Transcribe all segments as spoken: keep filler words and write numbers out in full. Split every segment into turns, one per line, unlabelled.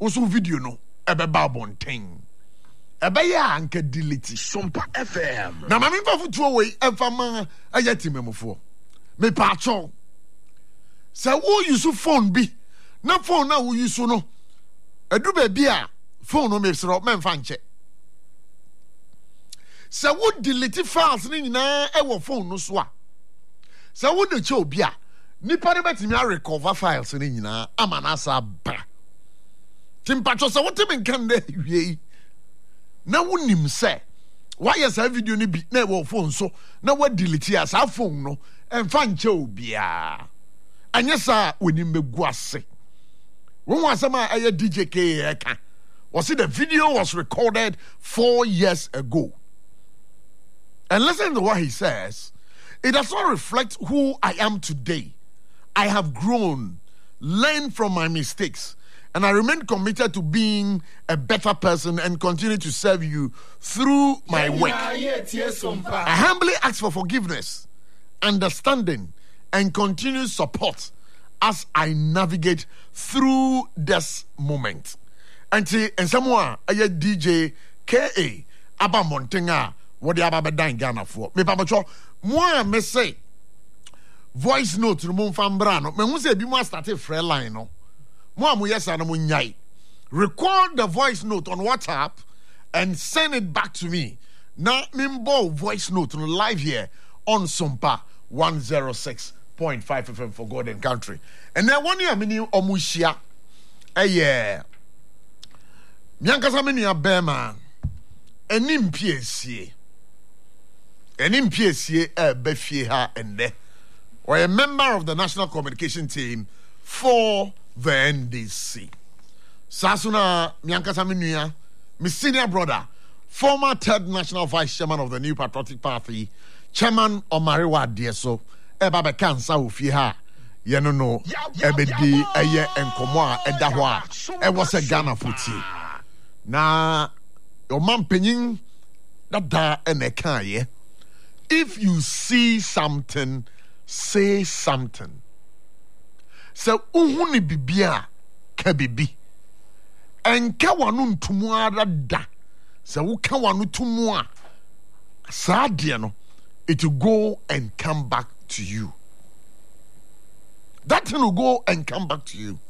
also video no ebe ba bonten ebe ya anka delete
Sompa F M
na mame mfa futuo we emfa ma aya timemofo me pa cho se wo use phone bi na phone na wo use no edu ba bi a phone no me sro me mfa nche se wo delete files ni nyina e wo phone no so a se wo de che obi a nipa ne betimi a recover files ni nyina ama na sa ba timpacho se wo temi nkan de wie na wonim se why yes video ni bi na wo phone so na wa delete as a phone no emfa nche obi a anya sa wonim megu ase won wasama aye D J K E ka was it the video was recorded four years ago. And listen to what he says. It does not reflect who I am today. I have grown, learned from my mistakes, and I remain committed to being a better person and continue to serve you through my work. I humbly ask for forgiveness, understanding, and continued support as I navigate through this moment. And someone, a D J K A, Abba Montenga, what the Abba Dan Ghana for. Me Papa Cho, moi me say voice note no fambrano. Me who say be more started free line no. Moi mo yes and mo nyai. Record the voice note on WhatsApp and send it back to me. Now mimbo voice note no live here on Sompa one oh six point five F M for God and Country. And then one year mini omushia. Eh yeah. Miankasa menu abema enim piesie. Enim piesie e befie ha ende. Or a member of the National Communication Team for the N D C. Sasuna Miankasa Minia, my senior brother, former third National Vice Chairman of the New Patriotic Party, Chairman Omariwa Dieso, Eba Bekansa Ufiha, Yenono, Ebedi, Eye, and Komoa, Edahwa, it was a Ghana footy. Na, your man penning that da and a kaye. If you see something, say something. So, uhuni bibia kabibi. And kawanun tumwa da. So, kawanu tumwa. Sadiano, it will go and come back to you. That thing will go and come back to you.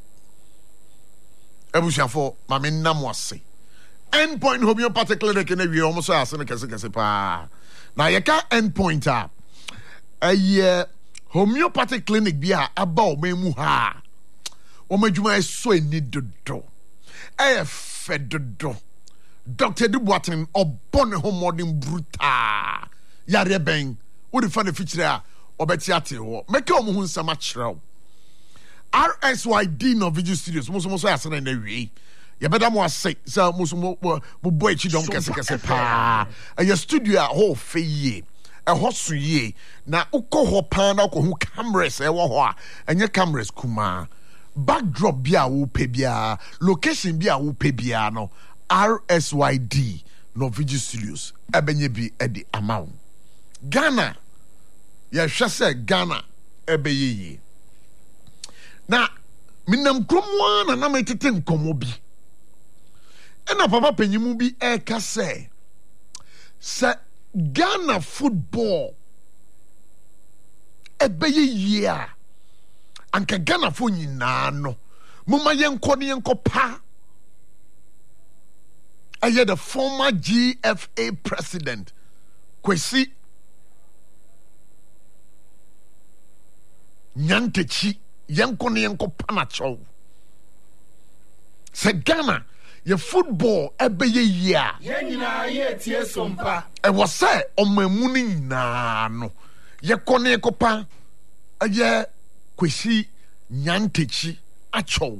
Ebushafo, mami namwase. Endpoint homeopathic clinic in a we almost asked in a case pa. Now, you can't endpoint up. A year homeopathic clinic be a about me muha. O me juma is so in need the door. A fed the door. Doctor Duboatin or Bonne Homodin Bruta. Yare bang. What the funny feature or Betiati make your moon so much row. R S Y D no video studios, most most ass in the way. You better more say, so most boy, you don't get pa. A your studio at whole fee. A horse ye na uko hopan uko who cameras ewa and your cameras kuma backdrop bia wo pebia location bia wo pebia no R S Y D no video studios ebenye bi edi amount Ghana ya hwese Ghana ebeye na minam kromwa na na metete nkomo bi ena papa panyimu bi e ka se se Ghana football ebeye yia anka Ghana fo nyina no muma yenko ne yenko pa aye the former G F A president Kwesi Nyantechi yenko ne yenko pa na chow se Ghana your football ebeye yia
ye nyina ye tie sompa
e was say omamu ni nyina no ye kone kopa aye Kwesi Nyantechi achow.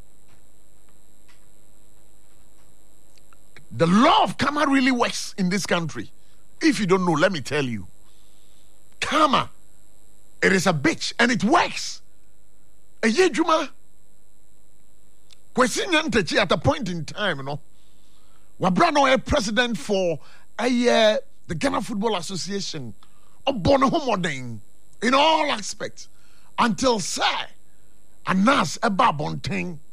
The law of karma really works in this country. If you don't know, let me tell you. Karma, it is a bitch and it works. A ye juma Kwesi Nyantechi at a point in time, you know, Wabrano a president for a year, the Ghana Football Association, of Bono Homoding in all aspects, until say, Anas Eba Bonteng